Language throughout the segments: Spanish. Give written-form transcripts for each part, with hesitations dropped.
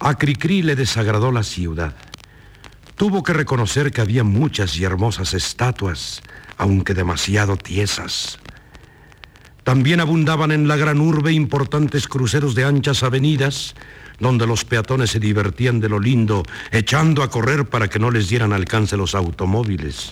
A Cricri le desagradó la ciudad. Tuvo que reconocer que había muchas y hermosas estatuas, aunque demasiado tiesas. También abundaban en la gran urbe importantes cruceros de anchas avenidas, donde los peatones se divertían de lo lindo, echando a correr para que no les dieran alcance los automóviles.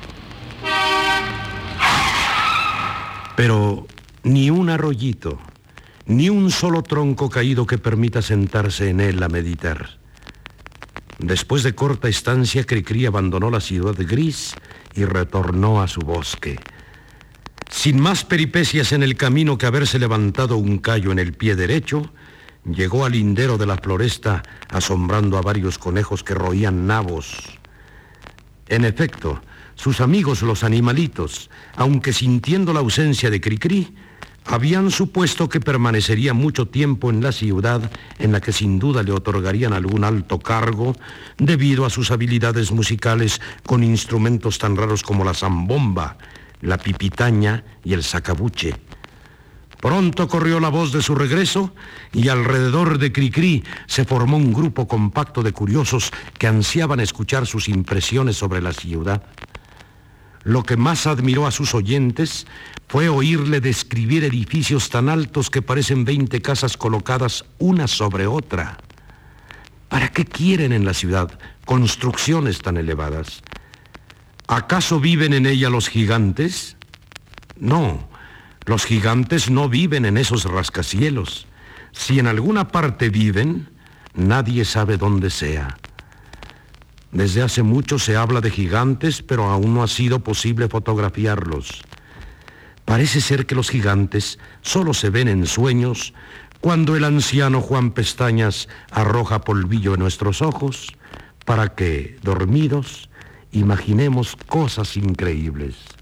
Pero ni un arroyito, ni un solo tronco caído que permita sentarse en él a meditar. Después de corta estancia, Cricri abandonó la ciudad gris y retornó a su bosque. Sin más peripecias en el camino que haberse levantado un callo en el pie derecho, llegó al lindero de la floresta, asombrando a varios conejos que roían nabos. En efecto, sus amigos los animalitos, aunque sintiendo la ausencia de Cricri, habían supuesto que permanecería mucho tiempo en la ciudad, en la que sin duda le otorgarían algún alto cargo debido a sus habilidades musicales con instrumentos tan raros como la zambomba, la pipitaña y el sacabuche. Pronto corrió la voz de su regreso y alrededor de Cricri se formó un grupo compacto de curiosos que ansiaban escuchar sus impresiones sobre la ciudad. Lo que más admiró a sus oyentes fue oírle describir edificios tan altos que parecen 20 casas colocadas una sobre otra. ¿Para qué quieren en la ciudad construcciones tan elevadas? ¿Acaso viven en ella los gigantes? No, los gigantes no viven en esos rascacielos. Si en alguna parte viven, nadie sabe dónde sea. Desde hace mucho se habla de gigantes, pero aún no ha sido posible fotografiarlos. Parece ser que los gigantes solo se ven en sueños cuando el anciano Juan Pestañas arroja polvillo en nuestros ojos para que, dormidos, imaginemos cosas increíbles.